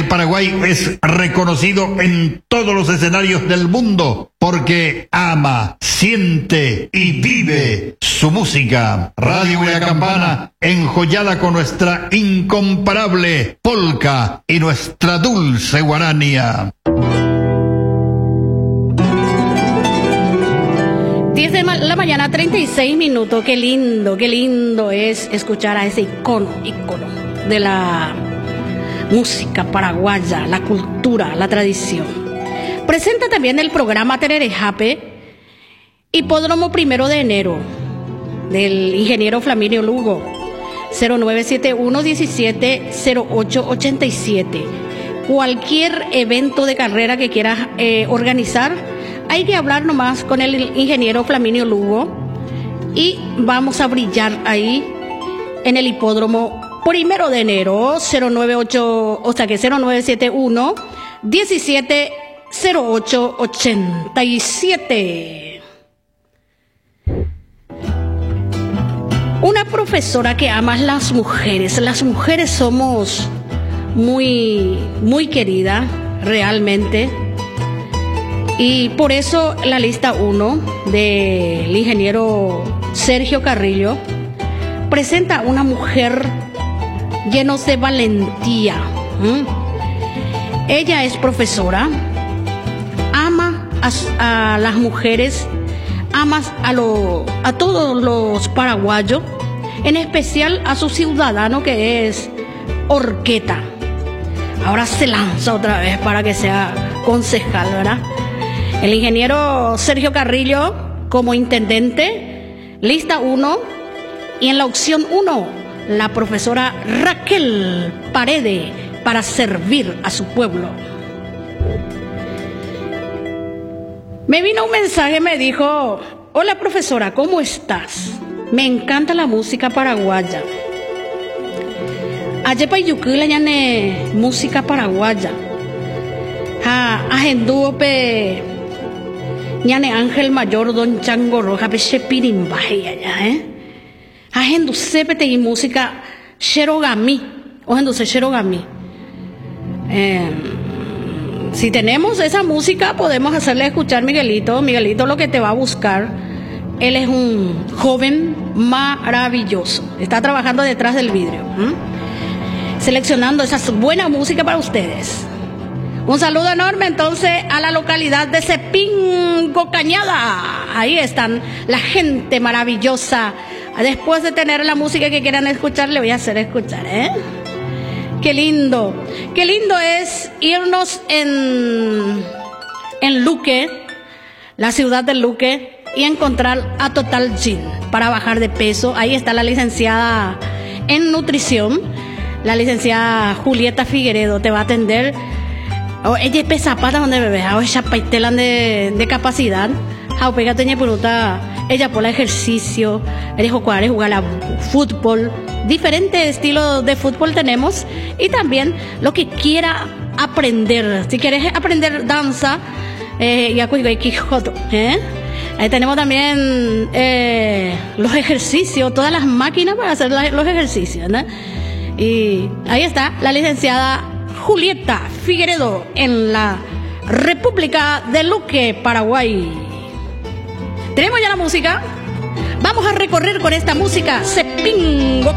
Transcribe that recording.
Paraguay es reconocido en todos los escenarios del mundo porque ama, siente y vive su música. Radio La Campana, enjollada con nuestra incomparable polca y nuestra dulce guarania. 10 de la mañana, 36 minutos. Qué lindo es escuchar a ese ícono de la música paraguaya, la cultura, la tradición. Presenta también el programa Tererejape, Hipódromo 1 de enero, del ingeniero Flaminio Lugo, 0971-170887. Cualquier evento de carrera que quieras organizar, hay que hablar nomás con el ingeniero Flaminio Lugo y vamos a brillar ahí en el hipódromo 1 de enero, 0971 170887. Una profesora que ama a las mujeres. Las mujeres somos muy queridas, realmente. Y por eso la lista 1 del ingeniero Sergio Carrillo presenta una mujer llena de valentía. Ella es profesora, ama a las mujeres, ama a todos los paraguayos, en especial a su ciudadano que es Orqueta. Ahora se lanza otra vez para que sea concejal, ¿verdad? El ingeniero Sergio Carrillo como intendente, lista 1, y en la opción 1, la profesora Raquel Paredes para servir a su pueblo. Me vino un mensaje, me dijo: hola profesora, ¿cómo estás? Me encanta la música paraguaya. Ayepa yukula ñane música paraguaya. Ajenduope ñane Ángel Mayor Don Chango Roja peche pirimbaje allá, ajenduce pete y música Sherogami, ojenduce Sherogami. Si tenemos esa música, podemos hacerle escuchar Miguelito. Miguelito lo que te va a buscar, él es un joven maravilloso, está trabajando detrás del vidrio, seleccionando esa buena música para ustedes. Un saludo enorme entonces a la localidad de Cepingo Cañada. Ahí están la gente maravillosa. Después de tener la música que quieran escuchar, le voy a hacer escuchar, Qué lindo es irnos en Luque, la ciudad de Luque, y encontrar a Total Gym para bajar de peso. Ahí está la licenciada en nutrición, la licenciada Julieta Figueredo, te va a atender. Ella es pesapata donde bebé, ella paitelan de capacidad. Ella por el ejercicio, ella jugar a fútbol, diferentes estilos de fútbol tenemos, y también lo que quiera aprender. Si quieres aprender danza, ahí tenemos también los ejercicios, todas las máquinas para hacer los ejercicios, ¿no? Y ahí está la licenciada Julieta Figueredo en la República de Luque, Paraguay. Tenemos ya la música. Vamos a recorrer con esta música Cepingo